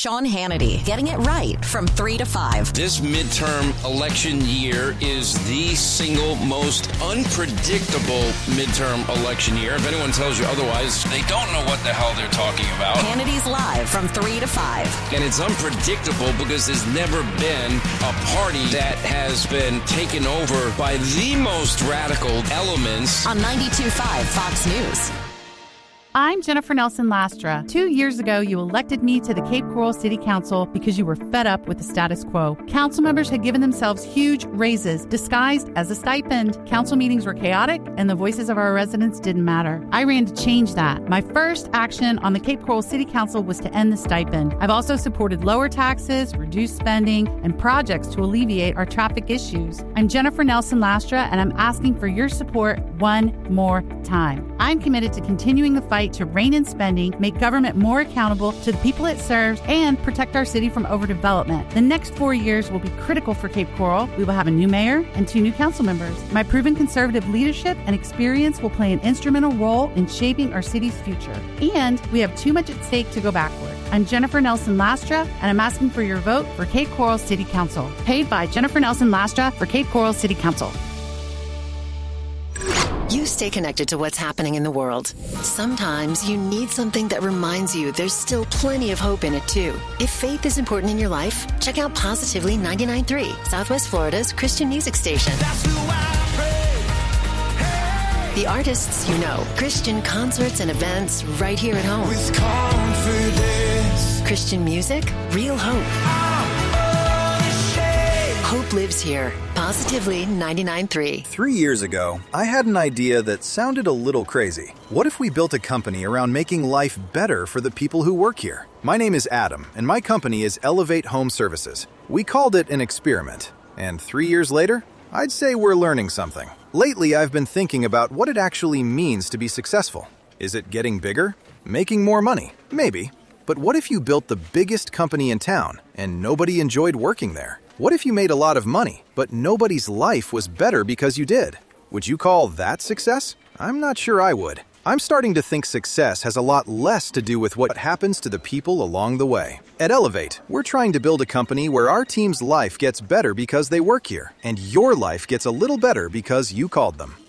Sean Hannity, getting it right from 3 to 5. This midterm election year is the single most unpredictable midterm election year. If anyone tells you otherwise, they don't know what the hell they're talking about. Hannity's Live from 3 to 5. And it's unpredictable because there's never been a party that has been taken over by the most radical elements. On 92.5 Fox News. I'm Jennifer Nelson Lastra. 2 years ago, you elected me to the Cape Coral City Council because you were fed up with the status quo. Council members had given themselves huge raises disguised as a stipend. Council meetings were chaotic, and the voices of our residents didn't matter. I ran to change that. My first action on the Cape Coral City Council was to end the stipend. I've also supported lower taxes, reduced spending, and projects to alleviate our traffic issues. I'm Jennifer Nelson Lastra, and I'm asking for your support one more time. I'm committed to continuing the fight to rein in spending, make government more accountable to the people it serves, and protect our city from overdevelopment. The next 4 years will be critical for Cape Coral. We will have a new mayor and 2 new council members. My proven conservative leadership and experience will play an instrumental role in shaping our city's future. And we have too much at stake to go backward. I'm Jennifer Nelson Lastra, and I'm asking for your vote for Cape Coral City Council. Paid by Jennifer Nelson Lastra for Cape Coral City Council. You stay connected to what's happening in the world. Sometimes you need something that reminds you there's still plenty of hope in it, too. If faith is important in your life, check out Positively 99.3, Southwest Florida's Christian music station. That's who I pray. Hey. The artists you know, Christian concerts and events right here at home. With confidence. Christian music, real hope. Hope lives here. Positively 99.3. 3 years ago, I had an idea that sounded a little crazy. What if we built a company around making life better for the people who work here? My name is Adam, and my company is Elevate Home Services. We called it an experiment. And 3 years later, I'd say we're learning something. Lately, I've been thinking about what it actually means to be successful. Is it getting bigger? Making more money? Maybe. But what if you built the biggest company in town and nobody enjoyed working there? What if you made a lot of money, but nobody's life was better because you did? Would you call that success? I'm not sure I would. I'm starting to think success has a lot less to do with what happens to the people along the way. At Elevate, we're trying to build a company where our team's life gets better because they work here, and your life gets a little better because you called them.